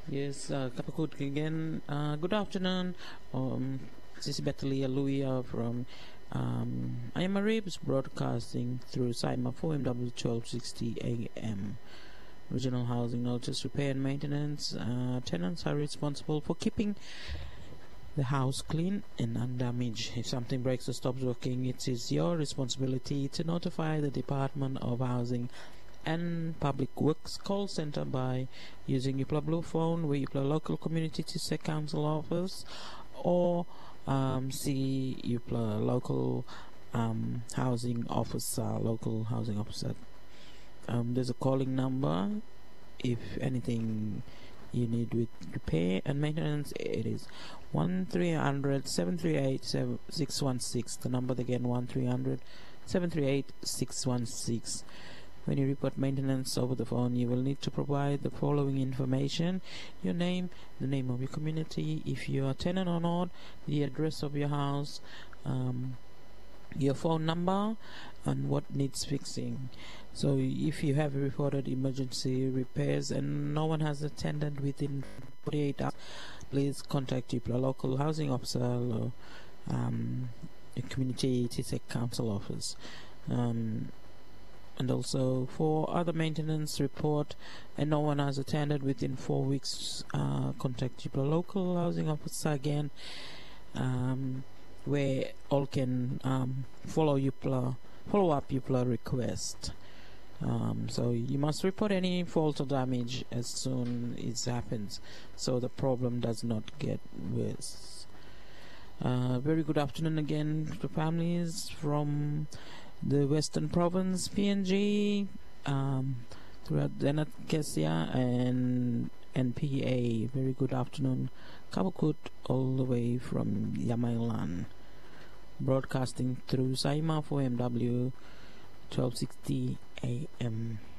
Yes, Kapakut again. Good afternoon. This is Betalia Luia from I am a Ribs broadcasting through Saima 4MW 1260 AM. Regional housing notice, repair and maintenance. Tenants are responsible for keeping the house clean and undamaged. If something breaks or stops working, it is your responsibility to notify the Department of Housing and Public Works call center by using Upla Blue Phone, where Upla local community to council office, or see Upla local housing officer. There's a calling number if anything you need with repair and maintenance. It is 1-300-738-616. The number again, 1-300-738-616. When you report maintenance over the phone, you will need to provide the following information: your name, the name of your community, if you are a tenant or not, the address of your house, your phone number, and what needs fixing. So if you have reported emergency repairs and no one has attended within 48 hours, please contact your local housing officer or your community council office. And also, for other maintenance report and no one has attended within 4 weeks, contact your local housing officer again, where all can follow up your request. So you must report any fault or damage as soon as it happens, so the problem does not get worse. Very good afternoon again to families from the Western Province, PNG, throughout Denat Kesia and NPA. Very good afternoon, Kabukut, all the way from Yamailan, broadcasting through Saima 4MW 1260 AM.